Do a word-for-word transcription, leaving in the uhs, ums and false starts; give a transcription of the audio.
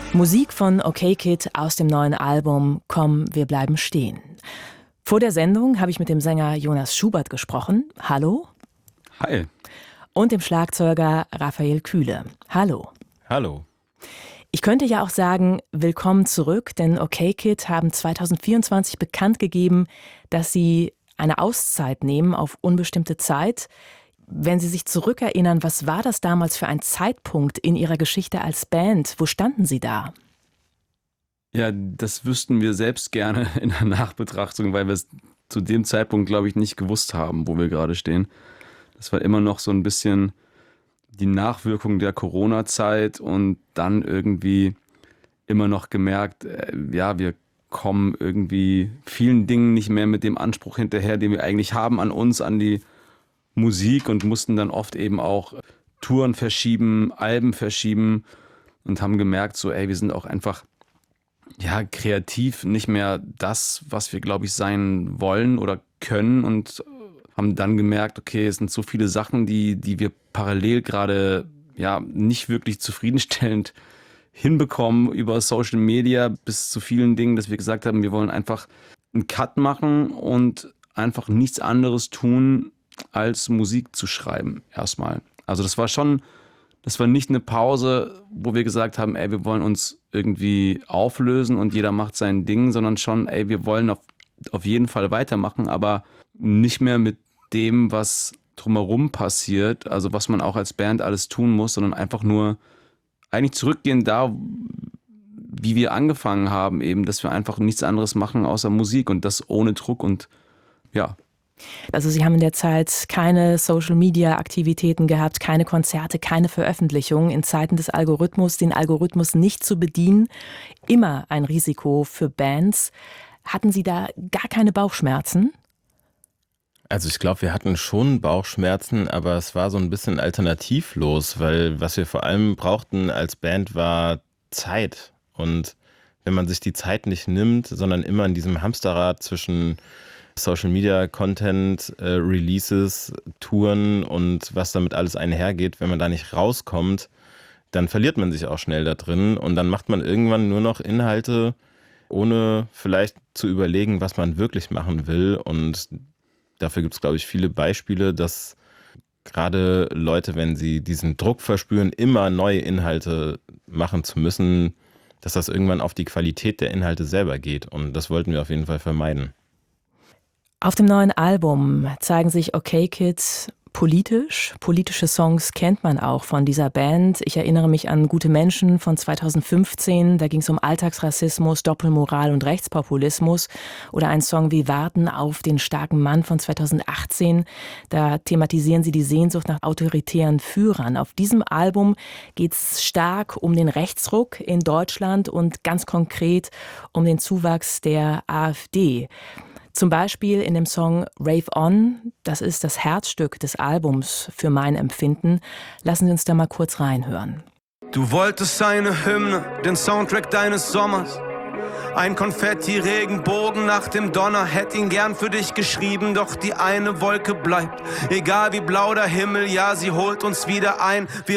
Musik von OkKid aus dem neuen Album Komm, wir bleiben stehen. Vor der Sendung habe ich mit dem Sänger Jonas Schubert gesprochen. Hallo. Hi. Und dem Schlagzeuger Raphael Kühle. Hallo. Hallo. Ich könnte ja auch sagen, willkommen zurück, denn OkKid haben zwanzig vierundzwanzig bekannt gegeben, dass sie eine Auszeit nehmen auf unbestimmte Zeit. Wenn Sie sich zurückerinnern, was war das damals für ein Zeitpunkt in Ihrer Geschichte als Band? Wo standen Sie da? Ja, das wüssten wir selbst gerne in der Nachbetrachtung, weil wir es zu dem Zeitpunkt, glaube ich, nicht gewusst haben, wo wir gerade stehen. Das war immer noch so ein bisschen die Nachwirkung der Corona-Zeit und dann irgendwie immer noch gemerkt, äh, ja, wir kommen irgendwie vielen Dingen nicht mehr mit dem Anspruch hinterher, den wir eigentlich haben an uns, an die Musik, und mussten dann oft eben auch Touren verschieben, Alben verschieben und haben gemerkt, so ey, wir sind auch einfach ja kreativ nicht mehr das, was wir, glaube ich, sein wollen oder können, und haben dann gemerkt, okay, es sind so viele Sachen, die, die wir parallel gerade ja nicht wirklich zufriedenstellend hinbekommen über Social Media bis zu vielen Dingen, dass wir gesagt haben, wir wollen einfach einen Cut machen und einfach nichts anderes tun, als Musik zu schreiben erstmal. Also das war schon, das war nicht eine Pause, wo wir gesagt haben, ey, wir wollen uns irgendwie auflösen und jeder macht sein Ding, sondern schon, ey, wir wollen auf, auf jeden Fall weitermachen, aber nicht mehr mit dem, was drumherum passiert, also was man auch als Band alles tun muss, sondern einfach nur eigentlich zurückgehen da, wie wir angefangen haben, eben, dass wir einfach nichts anderes machen außer Musik und das ohne Druck und ja. Also Sie haben in der Zeit keine Social-Media-Aktivitäten gehabt, keine Konzerte, keine Veröffentlichungen. In Zeiten des Algorithmus, den Algorithmus nicht zu bedienen, immer ein Risiko für Bands. Hatten Sie da gar keine Bauchschmerzen? Also ich glaube, wir hatten schon Bauchschmerzen, aber es war so ein bisschen alternativlos, weil was wir vor allem brauchten als Band war Zeit. Und wenn man sich die Zeit nicht nimmt, sondern immer in diesem Hamsterrad zwischen Social Media Content, äh, Releases, Touren und was damit alles einhergeht, wenn man da nicht rauskommt, dann verliert man sich auch schnell da drin und dann macht man irgendwann nur noch Inhalte, ohne vielleicht zu überlegen, was man wirklich machen will. Und dafür gibt es, glaube ich, viele Beispiele, dass gerade Leute, wenn sie diesen Druck verspüren, immer neue Inhalte machen zu müssen, dass das irgendwann auf die Qualität der Inhalte selber geht. Und das wollten wir auf jeden Fall vermeiden. Auf dem neuen Album zeigen sich OkKid politisch. Politische Songs kennt man auch von dieser Band. Ich erinnere mich an Gute Menschen von zweitausendfünfzehn. Da ging es um Alltagsrassismus, Doppelmoral und Rechtspopulismus. Oder ein Song wie Warten auf den starken Mann von zweitausendachtzehn. Da thematisieren sie die Sehnsucht nach autoritären Führern. Auf diesem Album geht es stark um den Rechtsruck in Deutschland und ganz konkret um den Zuwachs der AfD. Zum Beispiel in dem Song Rave On, das ist das Herzstück des Albums für mein Empfinden. Lassen Sie uns da mal kurz reinhören. Du wolltest eine Hymne, den Soundtrack deines Sommers. Ein Konfetti-Regenbogen nach dem Donner, hätt ihn gern für dich geschrieben, doch die eine Wolke bleibt. Egal wie blau der Himmel, ja, sie holt uns wieder ein. Wir